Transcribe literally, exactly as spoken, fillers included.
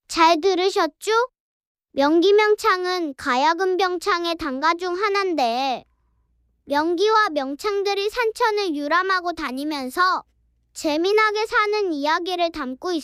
잘 들으셨죠? 명기명창은 가야금병창의 단가 중 하나인데 명기와 명창들이 산천을 유람하고 다니면서 재미나게 사는 이야기를 담고 있어요.